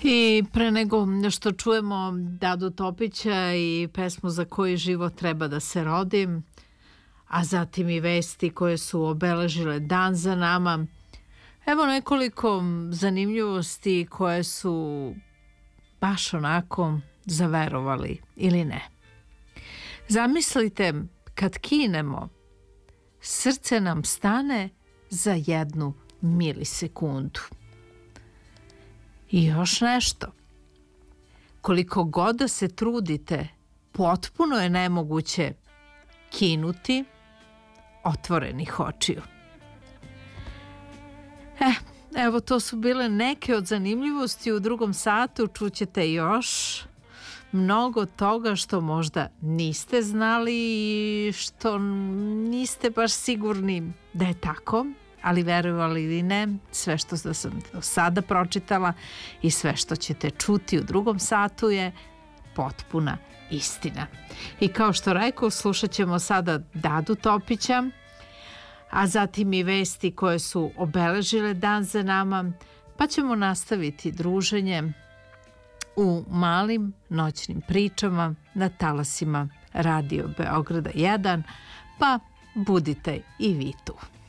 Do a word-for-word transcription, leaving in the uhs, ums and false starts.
I pre nego što čujemo Dadu Topića i pesmu Za koji život treba da se rodim, a zatim i vesti koje su obeležile dan za nama, evo nekoliko zanimljivosti koje su baš onako zaverovali ili ne. Zamislite, kad kinemo, srce nam stane za jednu milisekundu. I još nešto. Koliko god da se trudite, potpuno je nemoguće kinuti otvorenih očiju. Eh, evo to su bile neke od zanimljivosti. U drugom satu čućete još mnogo toga što možda niste znali i što niste baš sigurni da je tako. Ali verovali ili ne, sve što sam do sada pročitala i sve što ćete čuti u drugom satu je potpuna istina. I kao što rekao, slušat ćemo sada Dadu Topića, a zatim i vesti koje su obeležile dan za nama, pa ćemo nastaviti druženje u malim noćnim pričama na talasima Radio Beograda jedan, pa budite i vi tu.